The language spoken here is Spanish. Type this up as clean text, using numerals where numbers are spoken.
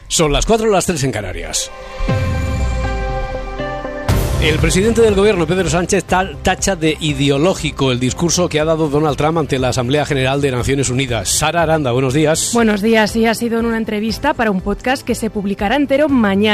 Son las 4, las 3 en Canarias. El presidente del gobierno, Pedro Sánchez, tacha de ideológico el discurso que ha dado Donald Trump ante la Asamblea General de Naciones Unidas. Sara Aranda, buenos días. Buenos días, sí, ha sido en una entrevista para un podcast que se publicará entero mañana.